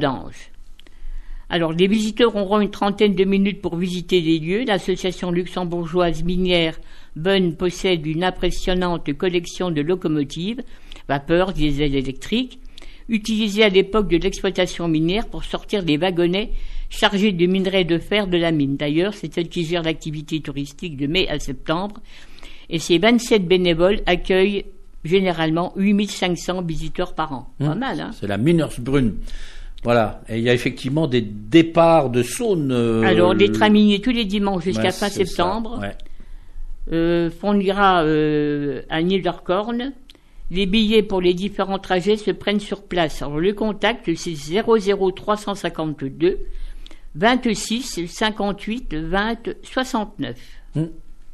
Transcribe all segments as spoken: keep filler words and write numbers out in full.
d'Ange. Alors, les visiteurs auront une trentaine de minutes pour visiter les lieux. L'association luxembourgeoise minière Bonne possède une impressionnante collection de locomotives, vapeur, diesel électrique, utilisées à l'époque de l'exploitation minière pour sortir des wagonnets chargés de minerais de fer de la mine. D'ailleurs, c'est elle qui gère l'activité touristique de mai à septembre. Et ces vingt-sept bénévoles accueillent généralement huit mille cinq cents visiteurs par an. Mmh. Pas mal, hein? C'est la Minersbrunn. Voilà. Et il y a effectivement des départs de Saône. Euh, Alors, les traminiers tous les dimanches jusqu'à ouais, fin septembre. Ouais. Euh, fournira euh, à Niederkorn. Les billets pour les différents trajets se prennent sur place. Alors, le contact, c'est zéro zéro trois cent cinquante-deux vingt-six cinquante-huit vingt soixante-neuf. Mmh.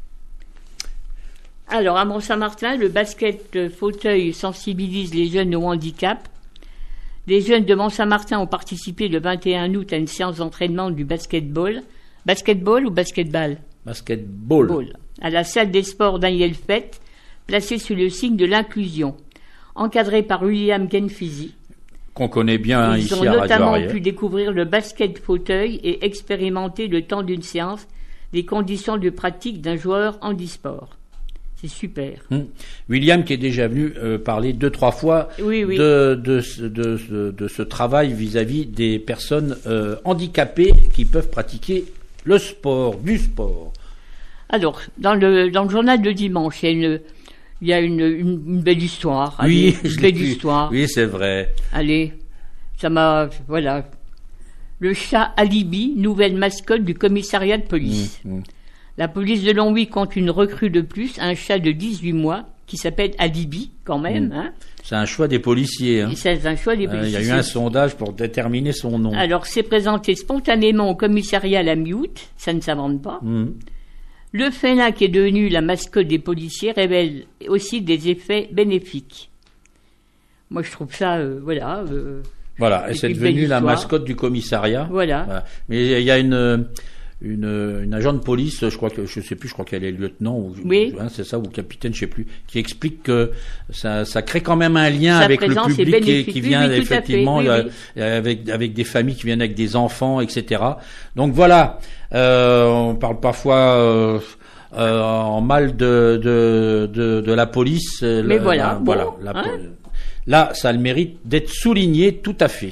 Alors, à Mont-Saint-Martin, le basket fauteuil sensibilise les jeunes au handicap. Les jeunes de Mont-Saint-Martin ont participé le vingt et un août à une séance d'entraînement du basketball. Basketball ou basketball? Basketball. Ball. À la salle des sports Daniel Fett, placée sous le signe de l'inclusion. Encadré par William Genfisi. Qu'on connaît bien Ils ici à Radio Ils ont notamment Arrière. pu découvrir le basket fauteuil et expérimenter le temps d'une séance les conditions de pratique d'un joueur handisport. C'est super. Hum. William qui est déjà venu euh, parler deux, trois fois oui, oui. De, de, de, de, de ce travail vis-à-vis des personnes euh, handicapées qui peuvent pratiquer le sport, du sport. Alors, dans le, dans le journal de dimanche, il y a une, il y a une, une, une belle histoire. Allez, oui, une belle histoire. Oui, c'est vrai. Allez, ça m'a... Voilà. Le chat Alibi, nouvelle mascotte du commissariat de police. Mmh, mmh. La police de Longwy compte une recrue de plus, un chat de dix-huit mois, qui s'appelle Alibi, quand même. Mmh. Hein. C'est un choix des policiers. Hein. C'est un choix des policiers. Il euh, y a eu un sondage pour déterminer son nom. Alors, c'est présenté spontanément au commissariat à la mi-août, ça ne s'invente pas. Mmh. Le félin qui est devenu la mascotte des policiers révèle aussi des effets bénéfiques. Moi, je trouve ça, euh, voilà... Euh, voilà, et c'est devenu la mascotte du commissariat. Voilà. voilà. Mais il y a une... Une, une agent de police, je crois que je sais plus, je crois qu'elle est lieutenant ou oui. hein, c'est ça ou capitaine, je sais plus, qui explique que ça, ça crée quand même un lien Sa avec le public qui, qui vient oui, oui, effectivement oui, oui. avec avec des familles qui viennent avec des enfants, et cetera. Donc voilà, euh, on parle parfois euh, euh, en mal de de de, de la police. Mais la, voilà, la, bon, voilà. La, hein là, ça a le mérite d'être souligné, tout à fait.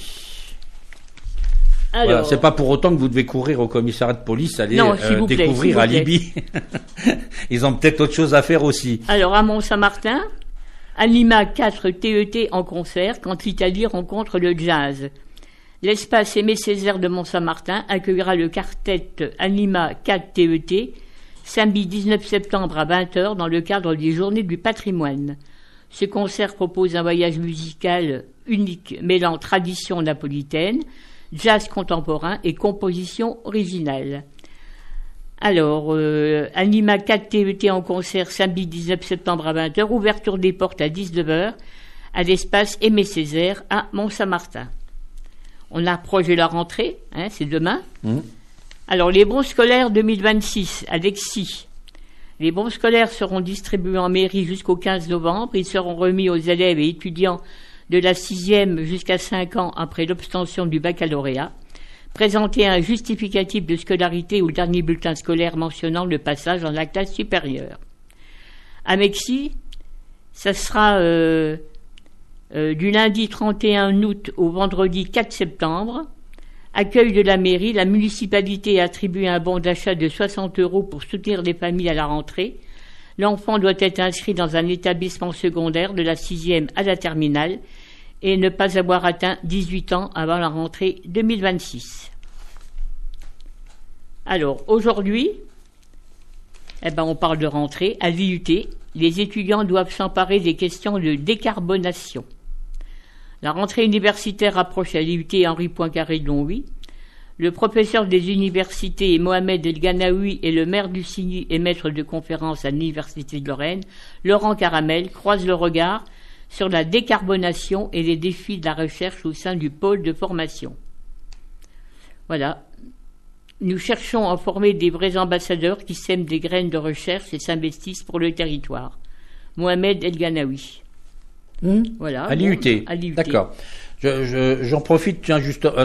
Alors, voilà, c'est pas pour autant que vous devez courir au commissariat de police, aller non, euh, plaît, découvrir Alibi. Ils ont peut-être autre chose à faire aussi. Alors, à Mont-Saint-Martin, Anima quatre T E T en concert quand l'Italie rencontre le jazz. L'espace Aimé Césaire de Mont-Saint-Martin accueillera le quartet Anima quatre T E T samedi dix-neuf septembre à vingt heures dans le cadre des Journées du patrimoine. Ce concert propose un voyage musical unique mêlant tradition napolitaine, jazz contemporain et composition originale. Alors, euh, Anima quatre T E T en concert samedi dix-neuf septembre à vingt heures, ouverture des portes à dix-neuf heures à l'espace Aimé Césaire à Mont-Saint-Martin. On approche de la rentrée, hein, c'est demain. Mmh. Alors, les bons scolaires deux mille vingt-six à Lexie. Les bons scolaires seront distribués en mairie jusqu'au quinze novembre. Ils seront remis aux élèves et étudiants de la sixième jusqu'à cinq ans après l'obtention du baccalauréat. Présenter un justificatif de scolarité ou le dernier bulletin scolaire mentionnant le passage dans la classe supérieure. À Mexi, ça sera euh, euh, du lundi trente et un août au vendredi quatre septembre. Accueil de la mairie, la municipalité a attribué un bon d'achat de soixante euros pour soutenir les familles à la rentrée. L'enfant doit être inscrit dans un établissement secondaire de la sixième à la terminale et ne pas avoir atteint dix-huit ans avant la rentrée deux mille vingt-six. Alors, aujourd'hui, eh ben, on parle de rentrée. À l'I U T, les étudiants doivent s'emparer des questions de décarbonation. La rentrée universitaire approche à l'I U T Henri Poincaré de Longwy. Le professeur des universités Mohamed El Ganaoui et le maire du Signy et maître de conférence à l'Université de Lorraine, Laurent Caramel, croisent le regard sur la décarbonation et les défis de la recherche au sein du pôle de formation. Voilà. Nous cherchons à former des vrais ambassadeurs qui sèment des graines de recherche et s'investissent pour le territoire. Mohamed El Ganaoui. Mmh. Voilà. À l'I U T. Bon, à l'I U T. D'accord. Je, je, j'en profite, tiens, juste